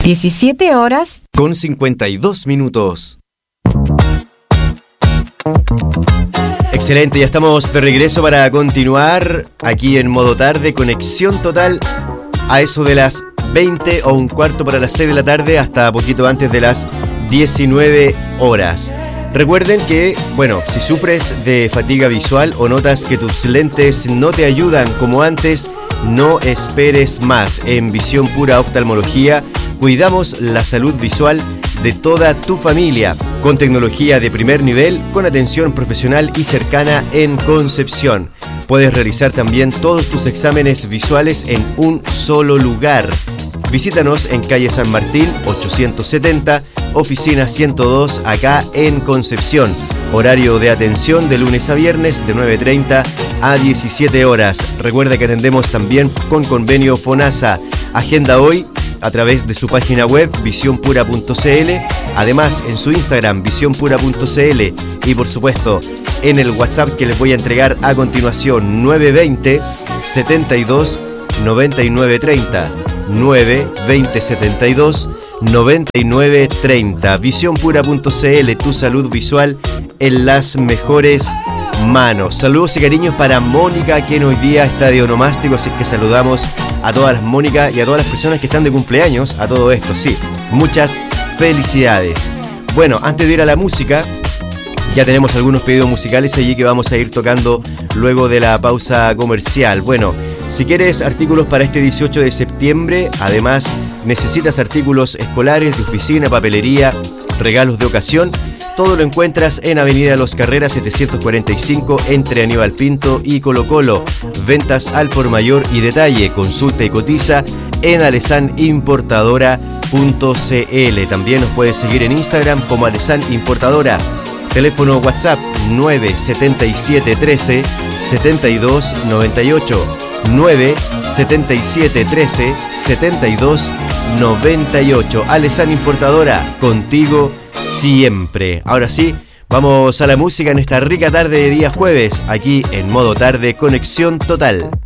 17 horas con 52 minutos. Excelente, ya estamos de regreso para continuar aquí en modo tarde, conexión total a eso de las 20 o un cuarto para las 6 de la tarde hasta poquito antes de las 19 horas. Recuerden que, si sufres de fatiga visual o notas que tus lentes no te ayudan como antes, no esperes más. En Visión Pura Oftalmología cuidamos la salud visual de toda tu familia, con tecnología de primer nivel, con atención profesional y cercana en Concepción. Puedes realizar también todos tus exámenes visuales en un solo lugar. Visítanos en calle San Martín 870, oficina 102, acá en Concepción. Horario de atención de lunes a viernes de 9:30 a 17 horas. Recuerda que atendemos también con convenio FONASA. Agenda hoy a través de su página web visionpura.cl, además en su Instagram visionpura.cl y por supuesto en el WhatsApp que les voy a entregar a continuación, 920 72 99 30, 920 72 99 30. Visionpura.cl, tu salud visual en las mejores manos. Saludos y cariños para Mónica, quien hoy día está de onomástico, así que saludamos a todas las Mónicas y a todas las personas que están de cumpleaños a todo esto. Sí, muchas felicidades. Bueno, antes de ir a la música, ya tenemos algunos pedidos musicales allí que vamos a ir tocando luego de la pausa comercial. Bueno, si quieres artículos para este 18 de septiembre, además necesitas artículos escolares, de oficina, papelería, regalos de ocasión, todo lo encuentras en Avenida Los Carreras 745 entre Aníbal Pinto y Colo Colo. Ventas al por mayor y detalle. Consulta y cotiza en alesanimportadora.cl. También nos puedes seguir en Instagram como Alesan Importadora. Teléfono WhatsApp 977 13 72 98. 977 13 72 98. Alesan Importadora, contigo siempre. Ahora sí, vamos a la música en esta rica tarde de día jueves, aquí en modo tarde, conexión total.